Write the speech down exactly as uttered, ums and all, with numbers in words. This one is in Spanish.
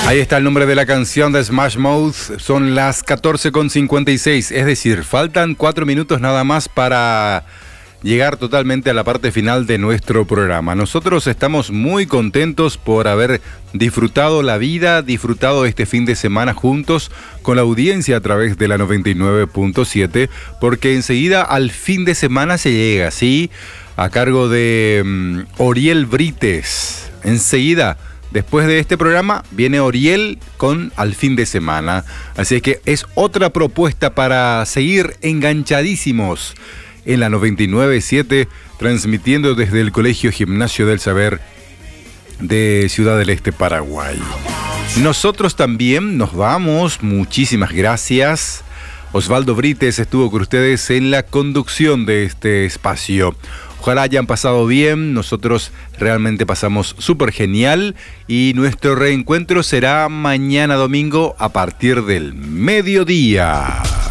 Ahí está el nombre de la canción de Smash Mouth. Son las catorce con cincuenta y seis, es decir, faltan cuatro minutos nada más para llegar totalmente a la parte final de nuestro programa. Nosotros estamos muy contentos por haber disfrutado la vida, disfrutado este fin de semana juntos con la audiencia a través de la noventa y nueve punto siete, porque enseguida al fin de semana se llega, ¿sí? A cargo de um, Oriel Brites. Enseguida, después de este programa, viene Oriel con Al Fin de Semana. Así que es otra propuesta para seguir enganchadísimos en la noventa y nueve punto siete, transmitiendo desde el Colegio Gimnasio del Saber de Ciudad del Este, Paraguay. Nosotros también nos vamos. Muchísimas gracias. Osvaldo Brites estuvo con ustedes en la conducción de este espacio. Ojalá hayan pasado bien, nosotros realmente pasamos súper genial y nuestro reencuentro será mañana domingo a partir del mediodía.